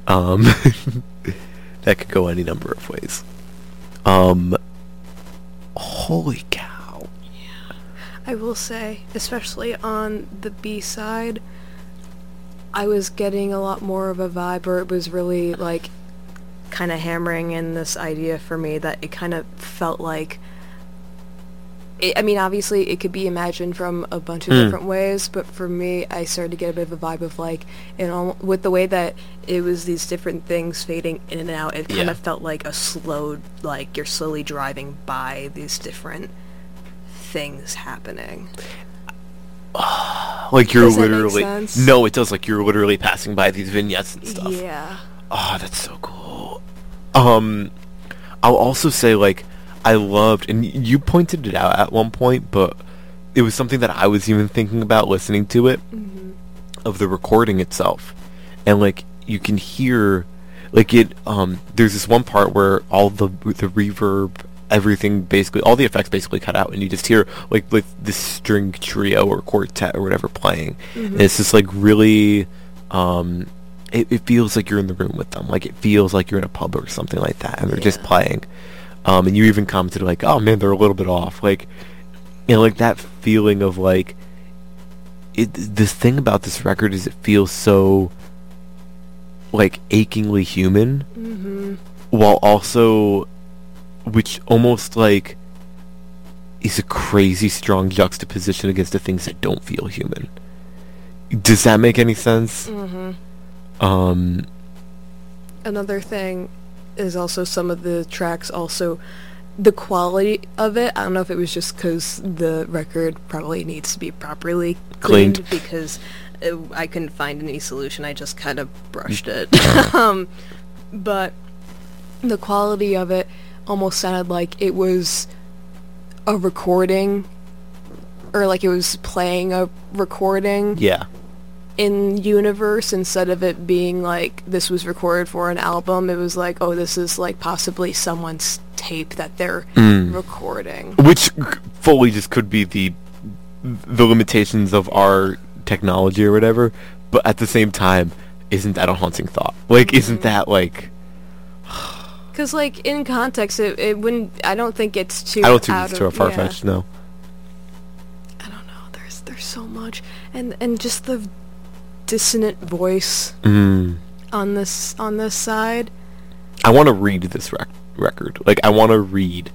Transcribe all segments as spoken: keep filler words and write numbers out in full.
Um, that could go any number of ways. Um, holy cow. I will say, especially on the B side, I was getting a lot more of a vibe where it was really, like, kind of hammering in this idea for me that it kind of felt like... It, I mean, obviously, it could be imagined from a bunch of Mm. different ways, but for me, I started to get a bit of a vibe of, like, you know, with the way that it was these different things fading in and out, it kind Yeah. of felt like a slow, like, you're slowly driving by these different things happening. Like you're Does that make literally... sense? No, it does. Like you're literally passing by these vignettes and stuff. Yeah. Oh, that's so cool. Um, I'll also say, like, I loved, and you pointed it out at one point, but it was something that I was even thinking about listening to it, Mm-hmm. of the recording itself. And, like, you can hear, like, it, um, there's this one part where all the, the reverb, everything basically, all the effects basically cut out, and you just hear, like, like this string trio or quartet or whatever playing. Mm-hmm. And it's just, like, really, um... It, it feels like you're in the room with them. Like, it feels like you're in a pub or something like that, and they're just Yeah. playing. Um, and you even commented, like, oh, man, they're a little bit off. Like, you know, like, that feeling of, like... It, this thing about this record is it feels so, like, achingly human, Mm-hmm. while also... Which almost, like... is a crazy strong juxtaposition against the things that don't feel human. Does that make any sense? Mm-hmm. Um... Another thing is also some of the tracks also the quality of it. I don't know if it was just because the record probably needs to be properly cleaned, Cleaned. because it, I couldn't find any solution. I just kind of brushed it. um, but the quality of it almost sounded like it was a recording, or like it was playing a recording Yeah. in universe, instead of it being like this was recorded for an album. It was like, oh, this is like possibly someone's tape that they're Mm. recording. Which fully just could be the the limitations of our technology or whatever, but at the same time, isn't that a haunting thought? Like, isn't that like... Because like in context, it, it wouldn't. I don't think it's too. I don't think out it's too of, far-fetched, yeah. no. I don't know. There's there's so much, and and just the dissonant voice Mm. on this on this side. I want to read this rec- record. Like, I want to read...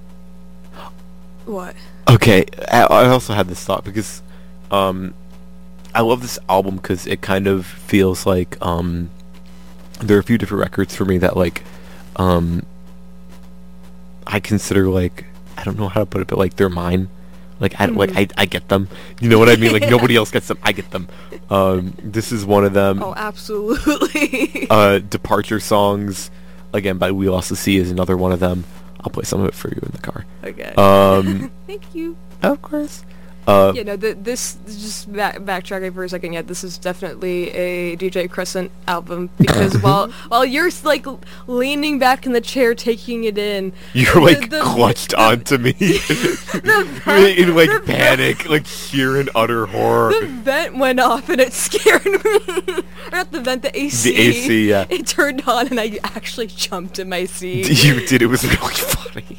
What? Okay, I, I also had this thought because um, I love this album because it kind of feels like um, there are a few different records for me that, like, um, I consider, like, I don't know how to put it, but, like, they're mine. Like, I, like I, I get them. You know what I mean? Like, nobody else gets them. I get them. Um, this is one of them. Oh, absolutely. Uh, Departure Songs, again, by We Lost the Sea, is another one of them. I'll play some of it for you in the car. Okay. Um, Thank you. of course. Uh, Yeah, no, th- this, just back, backtracking for a second, yeah, this is definitely a D J Crescent album, because while while you're, like, l- leaning back in the chair taking it in... You're, the- like, the- clutched the- onto me. the vent- in, like, the panic, like, sheer and utter horror. The vent went off and it scared me. Or not the vent, the A C. The A C, yeah. It turned on and I actually jumped in my seat. You did, it was really funny.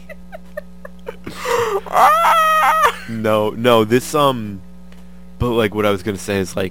no, no, this, um, but, like, what I was gonna say is, like,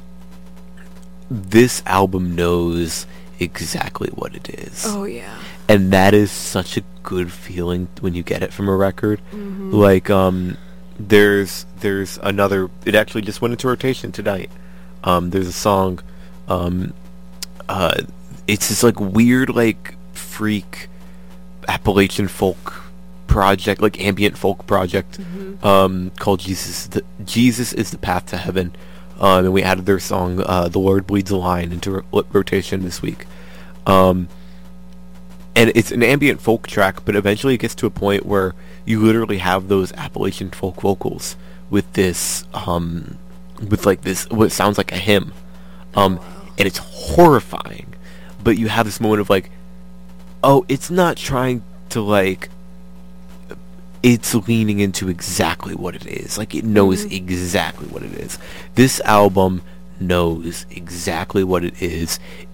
this album knows exactly what it is. Oh, yeah. And that is such a good feeling when you get it from a record. Mhm. Like, um, there's, there's another, it actually just went into rotation tonight. Um, there's a song, um, uh, it's this, like, weird, like, freak Appalachian folk project, like ambient folk project, Mhm. um, called Jesus. Is the, Jesus is the Path to Heaven, um, and we added their song, uh, "The Lord Bleeds a Line," into ro- rotation this week. Um, and it's an ambient folk track, but eventually it gets to a point where you literally have those Appalachian folk vocals with this, um, with like this, what sounds like a hymn, um, Oh, wow. and it's horrifying. But you have this moment of like, oh, it's not trying to like. It's leaning into exactly what it is. Like, it knows Mhm. exactly what it is. This album knows exactly what it is.